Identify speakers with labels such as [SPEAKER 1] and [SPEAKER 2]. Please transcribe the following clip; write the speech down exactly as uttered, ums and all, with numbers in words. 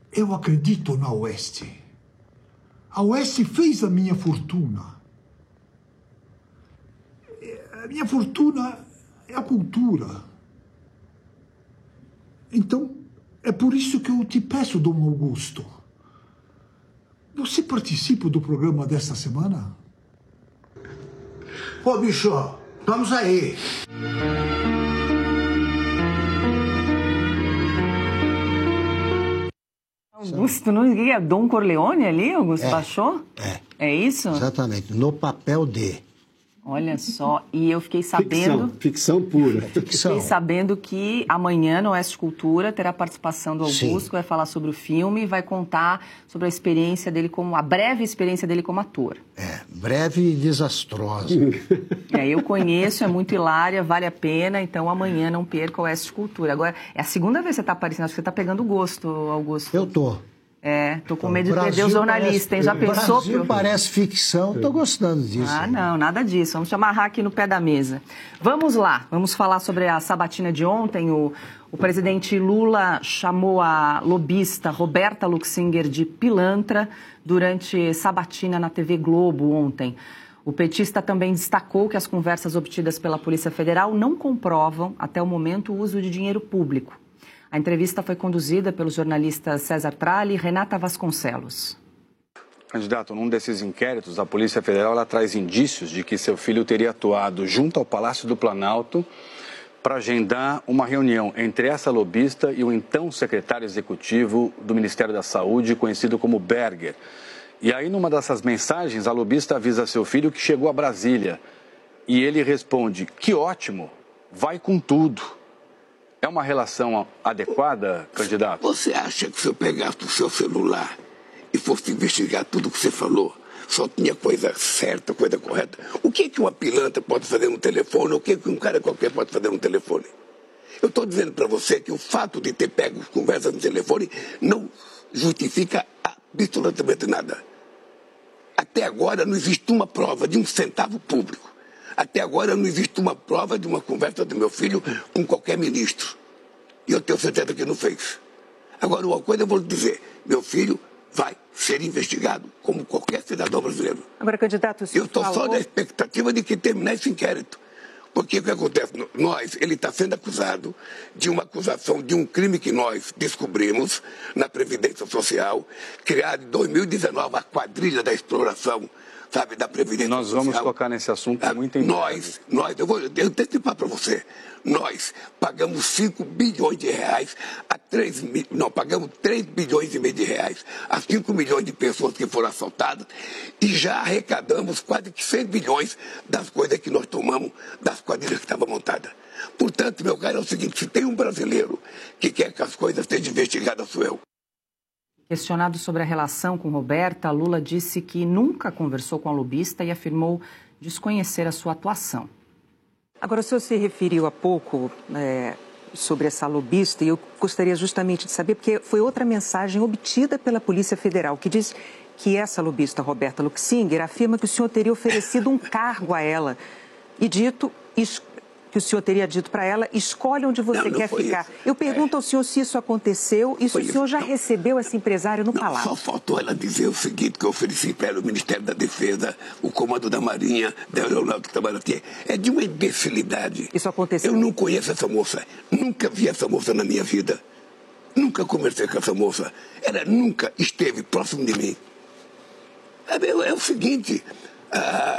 [SPEAKER 1] Eu acredito na Oeste. A Oeste fez a minha fortuna. A minha fortuna é a cultura. Então, é por isso que eu te peço, Dom Augusto. Você participa do programa desta semana?
[SPEAKER 2] Pô, bicho, vamos aí.
[SPEAKER 3] Augusto, não é Dom Corleone ali, Augusto
[SPEAKER 2] É,
[SPEAKER 3] Bachot?
[SPEAKER 2] É.
[SPEAKER 3] É isso?
[SPEAKER 2] Exatamente, no papel de...
[SPEAKER 3] Olha só, e eu fiquei sabendo...
[SPEAKER 4] Ficção, ficção pura.
[SPEAKER 2] Ficção.
[SPEAKER 3] Fiquei sabendo que amanhã no Oeste Cultura terá participação do Augusto,
[SPEAKER 2] Sim.
[SPEAKER 3] que vai falar sobre o filme e vai contar sobre a experiência dele como... a breve experiência dele como ator.
[SPEAKER 2] É, breve e desastrosa.
[SPEAKER 3] É, eu conheço, é muito hilária, vale a pena, então amanhã não perca o Oeste Cultura. Agora, é a segunda vez que você está aparecendo, acho que você está pegando gosto, Augusto.
[SPEAKER 2] Eu tô.
[SPEAKER 3] É, tô com medo
[SPEAKER 2] O
[SPEAKER 3] de perder
[SPEAKER 2] Brasil
[SPEAKER 3] o jornalista, hein? Já
[SPEAKER 2] parece,
[SPEAKER 3] pensou?
[SPEAKER 2] O Brasil
[SPEAKER 3] que...
[SPEAKER 2] parece ficção, tô gostando disso.
[SPEAKER 3] Ah, não, nada disso. Vamos te amarrar aqui no pé da mesa. Vamos lá, vamos falar sobre a sabatina de ontem. O, o presidente Lula chamou a lobista Roberta Luxinger de pilantra durante sabatina na T V Globo ontem. O petista também destacou que as conversas obtidas pela Polícia Federal não comprovam, até o momento, o uso de dinheiro público. A entrevista foi conduzida pelos jornalistas César Tralli e Renata Vasconcelos.
[SPEAKER 5] Candidato, num desses inquéritos, a Polícia Federal ela traz indícios de que seu filho teria atuado junto ao Palácio do Planalto para agendar uma reunião entre essa lobista e o então secretário executivo do Ministério da Saúde, conhecido como Berger. E aí, numa dessas mensagens, a lobista avisa seu filho que chegou a Brasília. E ele responde, que ótimo, vai com tudo. É uma relação adequada, candidato?
[SPEAKER 6] Você acha que se eu pegasse o seu celular e fosse investigar tudo que você falou, só tinha coisa certa, coisa correta? O que que uma pilantra pode fazer no telefone? O que que um cara qualquer pode fazer no telefone? Eu estou dizendo para você que o fato de ter pego conversas no telefone não justifica absolutamente nada. Até agora não existe uma prova de um centavo público. Até agora não existe uma prova de uma conversa do meu filho com qualquer ministro. E eu tenho certeza que não fez. Agora, uma coisa eu vou lhe dizer. Meu filho vai ser investigado como qualquer cidadão brasileiro.
[SPEAKER 7] Agora, candidato,
[SPEAKER 6] eu estou
[SPEAKER 7] falou...
[SPEAKER 6] só na expectativa de que terminar esse inquérito. Porque o que acontece? Nós, ele está sendo acusado de uma acusação de um crime que nós descobrimos na Previdência Social, criado em dois mil e dezenove, a quadrilha da exploração, sabe, da Previdência
[SPEAKER 5] Nós
[SPEAKER 6] Social.
[SPEAKER 5] Nós vamos tocar nesse assunto
[SPEAKER 6] ah,
[SPEAKER 5] muito em
[SPEAKER 6] Nós, nós, eu vou eu antecipar para você, nós pagamos cinco bilhões de reais a três, não, pagamos três bilhões e meio de reais a cinco milhões de pessoas que foram assaltadas e já arrecadamos quase que cem bilhões das coisas que nós tomamos das quadrilhas que estavam montadas. Portanto, meu caro, é o seguinte, se tem um brasileiro que quer que as coisas sejam investigadas, sou eu.
[SPEAKER 3] Questionado sobre a relação com Roberta, Lula disse que nunca conversou com a lobista e afirmou desconhecer a sua atuação.
[SPEAKER 7] Agora, o senhor se referiu há pouco é, sobre essa lobista e eu gostaria justamente de saber, porque foi outra mensagem obtida pela Polícia Federal, que diz que essa lobista, Roberta Luxinger, afirma que o senhor teria oferecido um cargo a ela e dito... que o senhor teria dito para ela, escolhe onde você
[SPEAKER 6] não, não
[SPEAKER 7] quer ficar.
[SPEAKER 6] Isso.
[SPEAKER 7] Eu pergunto é. ao senhor se isso aconteceu e se o senhor
[SPEAKER 6] isso.
[SPEAKER 7] já
[SPEAKER 6] não.
[SPEAKER 7] recebeu essa empresária no
[SPEAKER 6] não,
[SPEAKER 7] palácio.
[SPEAKER 6] Só faltou ela dizer o seguinte, que eu ofereci para ela o Ministério da Defesa, o Comando da Marinha, da Aeronáutica Itamaraty. É de uma imbecilidade.
[SPEAKER 7] Isso aconteceu?
[SPEAKER 6] Eu não conheço essa moça, nunca vi essa moça na minha vida. Nunca conversei com essa moça. Ela nunca esteve próximo de mim. É, é o seguinte... Ah,